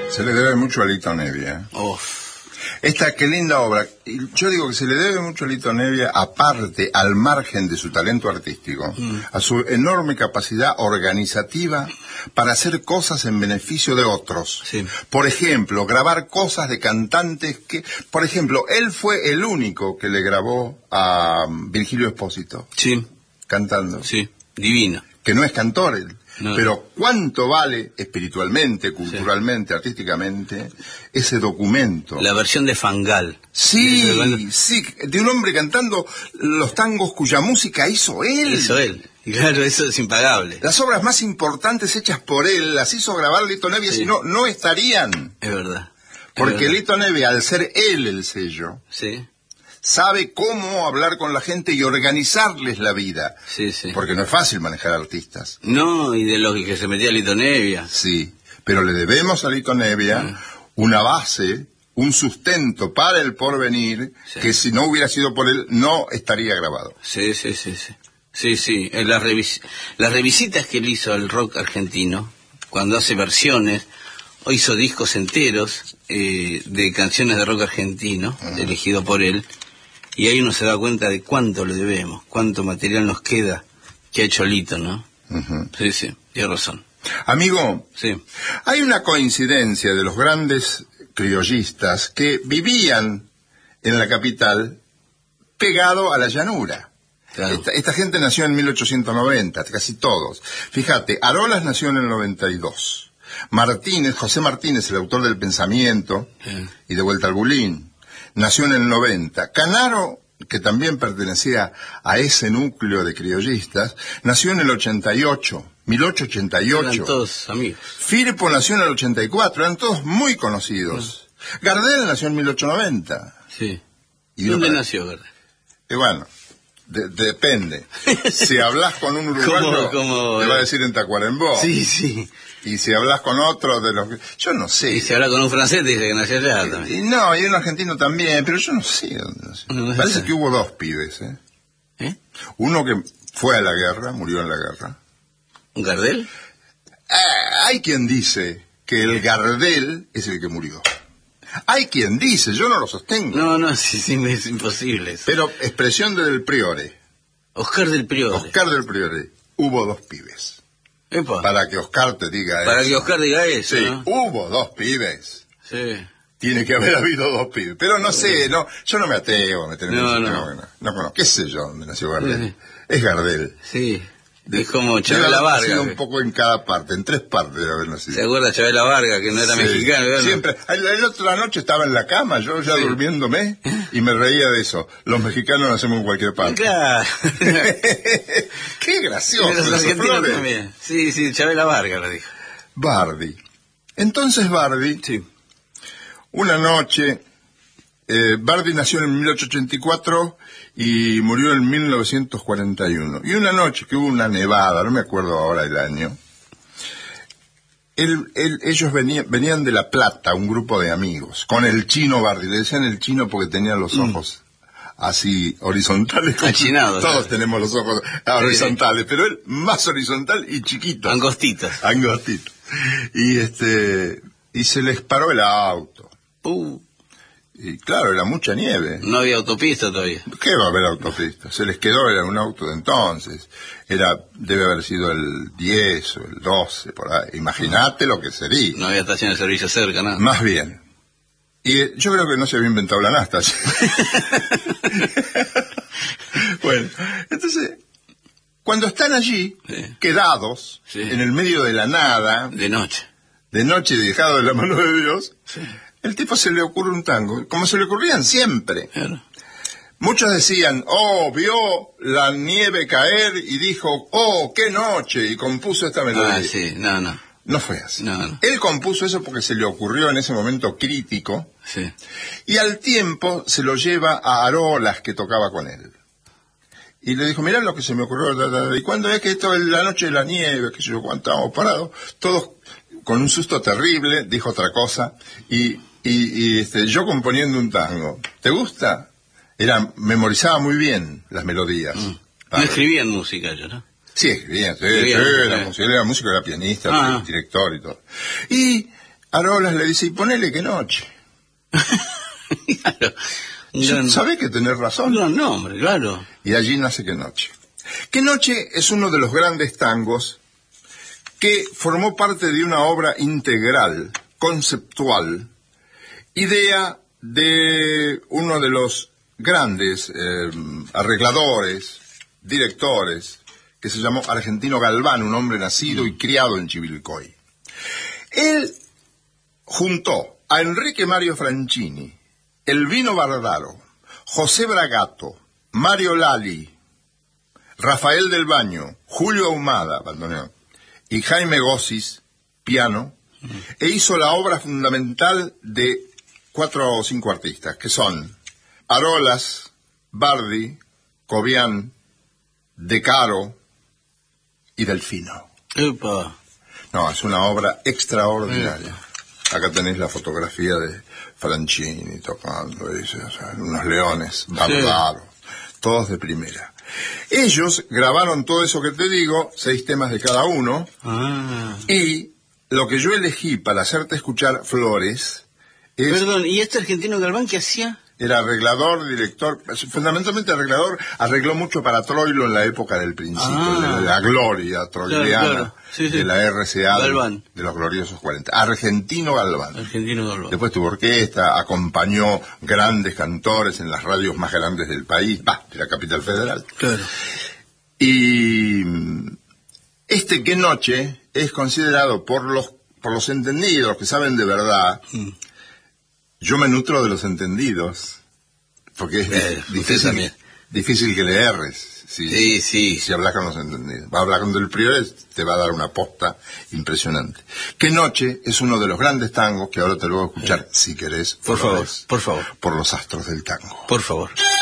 Se le debe mucho a Lito Nebbia. Esta, qué linda obra. Y yo digo que se le debe mucho a Lito Nebbia, aparte, al margen de su talento artístico, a su enorme capacidad organizativa para hacer cosas en beneficio de otros. Sí. Por ejemplo, grabar cosas de cantantes que... Por ejemplo, él fue el único que le grabó a Virgilio Espósito. Sí. Cantando. Sí, divino. Que no es cantor él. No. Pero cuánto vale espiritualmente, culturalmente, artísticamente, ese documento. La versión de Fangal. Sí, sí, de un hombre cantando los tangos cuya música hizo él. Hizo él. Claro, eso es impagable. Las obras más importantes hechas por él las hizo grabar Lito Nebbia, Sí. si no, no estarían. Es verdad. Porque Lito Nebbia, al ser él el sello, Sí, sabe cómo hablar con la gente y organizarles la vida. sí, sí. Porque no es fácil manejar artistas. No, y de lo que se metía Lito Nebbia. Sí, pero le debemos a Lito Nebbia una base, un sustento para el porvenir, Sí. que si no hubiera sido por él, no estaría grabado. Sí, sí, sí, sí. Sí, sí. Las revisitas que él hizo al rock argentino, cuando hace versiones, o hizo discos enteros de canciones de rock argentino, elegido por él, y ahí uno se da cuenta de cuánto le debemos, cuánto material nos queda que ha hecho Lito, ¿no? Ujú. Sí, sí, tiene razón. Amigo, Sí, hay una coincidencia de los grandes criollistas que vivían en la capital pegado a la llanura. claro. Esta gente nació en 1890, casi todos. Fíjate, Arolas nació en el 92. Martínez, José Martínez, el autor del Pensamiento y de Vuelta al Bulín, nació en el 90. Canaro, que también pertenecía a ese núcleo de criollistas, nació en el 88, 1888. Eran todos amigos. Firpo nació en el 84, eran todos muy conocidos. Gardel nació en 1890. Sí. Y ¿Dónde no- nació, verdad? Y bueno, depende. Si hablas con un uruguayo, ¿Cómo? te va a decir en Tacuarembó. Sí, sí. Y si hablas con otro de los que... Yo no sé. Y si habla con un francés, te dice que nació allá también. Y no, y un argentino también, pero yo no sé dónde nació. No sé. Parece que hubo dos pibes, ¿eh? ¿Eh? Uno que fue a la guerra, murió en la guerra. ¿Un Gardel? Hay quien dice que el Gardel es el que murió. Hay quien dice, yo no lo sostengo. No, no, sí, sí, es imposible eso. Pero expresión del Priore, Oscar del Priore. Oscar del Priore, hubo dos pibes. Epa. Para que Oscar te diga Para eso. que Oscar diga eso, Sí, ¿no? hubo dos pibes. Sí. Tiene que haber habido dos pibes. Pero no sé, no, yo no me atrevo a meterme No, en ese no. tema, no conozco. ¿Qué sé yo dónde nació Gardel? Sí. Es Gardel. Sí. Es como Debe Chabela haber nacido Vargas. un poco en cada parte, en tres partes debe haber nacido. ¿Se acuerda Chabela Vargas, que no era Sí, mexicano? ¿verdad? siempre. La otra noche estaba en la cama, yo ya durmiéndome, y me reía de eso. Los mexicanos nacemos en cualquier parte. Claro. Qué gracioso. Los esos argentinos flores. también. Sí, sí, Chabela Vargas lo dijo. Bardi. Entonces Bardi, Sí. una noche, Bardi nació en 1884 y murió en 1941. Y una noche que hubo una nevada, no me acuerdo ahora el año, ellos venían de La Plata, un grupo de amigos, con el chino Bardi. Le decían el chino porque tenía los ojos así horizontales. Achinados, Todos ¿sabes? tenemos los ojos horizontales, pero él más horizontal y chiquito. Angostitos. Angostito. Y se les paró el auto. Y claro, era mucha nieve. No había autopista todavía. ¿Qué va a haber autopista? Se les quedó, era un auto de entonces. Debe haber sido el 10 o el 12, por ahí. Imagínate lo que sería. No había estación de servicio cerca, nada. Más bien. Y yo creo que no se había inventado la nafta. Bueno, entonces, cuando están allí, Sí. quedados, Sí. en el medio de la nada, De noche. de noche y dejado de la mano de Dios, el tipo se le ocurre un tango, como se le ocurrían siempre. Claro. Muchos decían, vio la nieve caer y dijo, qué noche, y compuso esta melodía. Ah, sí, no. No fue así. No. Él compuso eso porque se le ocurrió en ese momento crítico, Sí. y al tiempo se lo lleva a Arolas, que tocaba con él. Y le dijo, mirá lo que se me ocurrió, y cuando es que esto es la noche de la nieve, que sé yo, cuando estábamos parados, todos con un susto terrible, dijo otra cosa, y yo componiendo un tango. ¿Te gusta? Memorizaba muy bien las melodías. No escribían música yo, ¿no? Sí, escribía, Escribía, era música, era pianista, Ah. director y todo. Y Arolas le dice, y ponele Qué noche. Claro. No, ¿Sabe que tenés razón? no, hombre, claro. Y allí nace Qué noche. Qué noche es uno de los grandes tangos que formó parte de una obra integral, conceptual, idea de uno de los grandes arregladores, directores, que se llamó Argentino Galván, un hombre nacido y criado en Chivilcoy. Él juntó a Enrique Mario Franchini, Elvino Bardaro, José Bragato, Mario Lali, Rafael del Baño, Julio Ahumada, bandoneón, y Jaime Gossis, piano, e hizo la obra fundamental de 4 o 5 artistas, que son Arolas, Bardi, Cobian, De Caro y Delfino. Epa. No, es una obra extraordinaria. Acá tenéis la fotografía de Franchini tocando, dice, o sea, unos leones, Bardaro, todos de primera. Ellos grabaron todo eso que te digo, 6 temas de cada uno, y lo que yo elegí para hacerte escuchar, Flores, es... Perdón, ¿y este Argentino Galván qué hacía? Era arreglador, director, fundamentalmente arreglador, arregló mucho para Troilo en la época del principio, de la gloria troiliana, claro. Sí. De la RCA, Galván. de los gloriosos 40. Argentino Galván. Argentino Galván. Después tuvo orquesta, acompañó grandes cantores en las radios más grandes del país, de la capital federal. Claro. Y este Qué noche es considerado por los entendidos, que saben de verdad. Yo me nutro de los entendidos, porque es difícil que le erres. Si hablas con los entendidos. Va a hablar con Del Priore, te va a dar una posta impresionante. Qué noche es uno de los grandes tangos que ahora te lo voy a escuchar, si querés. Por favor. Por los astros del tango. Por favor.